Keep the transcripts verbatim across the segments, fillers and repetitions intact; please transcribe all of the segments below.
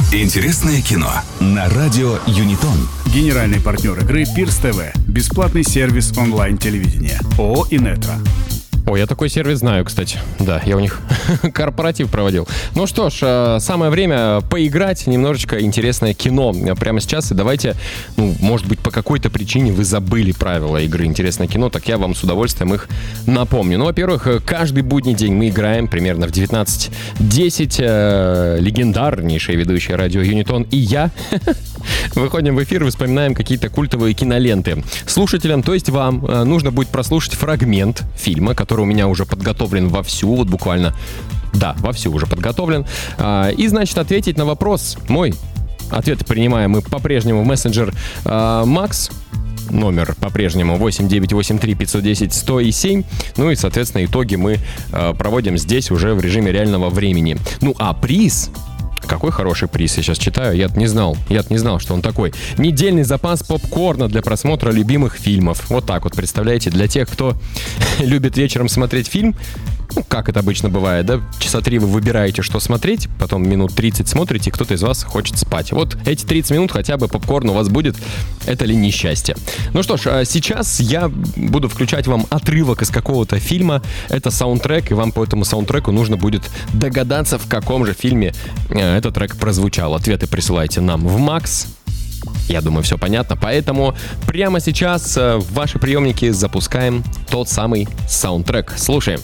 Интересное кино на радио Юнитон. Генеральный партнер игры Пирс ТВ. Бесплатный сервис онлайн-телевидения. ООО «Инетро». Ой, я такой сервис знаю, кстати. Да, я у них корпоратив проводил. Ну что ж, самое время поиграть немножечко интересное кино прямо сейчас. И давайте, ну, может быть, по какой-то причине вы забыли правила игры «Интересное кино», так я вам с удовольствием их напомню. Ну, во-первых, каждый будний день мы играем примерно в девятнадцать десять. Э, легендарнейшая ведущая радио Юнитон и я выходим в эфир и вспоминаем какие-то культовые киноленты. Слушателям, то есть вам, нужно будет прослушать фрагмент фильма, который у меня уже подготовлен вовсю, вот буквально, да, вовсю уже подготовлен. И, значит, ответить на вопрос мой. Ответы принимаем мы по-прежнему в мессенджер Макс. Номер по-прежнему восемь девятьсот восемьдесят три пятьсот десять сто семь. Ну и, соответственно, итоги мы проводим здесь уже в режиме реального времени. Ну а приз... Какой хороший приз, я сейчас читаю, я-то не знал, я-то не знал, что он такой. Недельный запас попкорна для просмотра любимых фильмов. Вот так вот, представляете, для тех, кто любит вечером смотреть фильм, ну, как это обычно бывает, да, часа три вы выбираете, что смотреть, потом минут тридцать смотрите, кто-то из вас хочет спать. Вот эти тридцать минут хотя бы попкорн у вас будет, это ли не счастье. Ну что ж, сейчас я буду включать вам отрывок из какого-то фильма, это саундтрек, и вам по этому саундтреку нужно будет догадаться, в каком же фильме этот трек прозвучал. Ответы присылайте нам в Макс. Я думаю, все понятно. Поэтому прямо сейчас в ваши приемники запускаем тот самый саундтрек. Слушаем.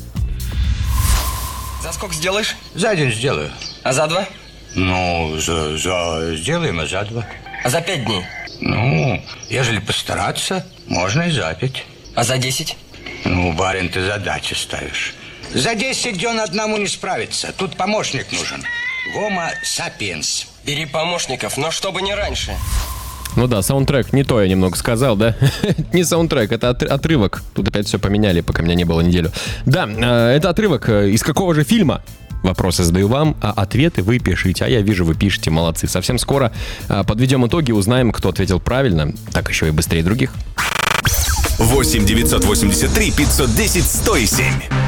За сколько сделаешь? За день сделаю. А за два? Ну, за, за... сделаем, а за два. А за пять дней? Ну, ежели постараться, можно и за пять. А за десять? Ну, барин, ты задачи ставишь. За десять дён одному не справиться. Тут помощник нужен. Гомо сапиенс. Бери помощников, но чтобы не раньше. Ну да, саундтрек, не то я немного сказал, да? Не саундтрек, это от, отрывок. Тут опять все поменяли, пока меня не было неделю. Да, э, это отрывок из какого же фильма? Вопросы задаю вам, а ответы вы пишите. А я вижу, вы пишете, молодцы. Совсем скоро э, подведем итоги, узнаем, кто ответил правильно. Так еще и быстрее других. восемь девятьсот восемьдесят три пятьсот десять сто семь.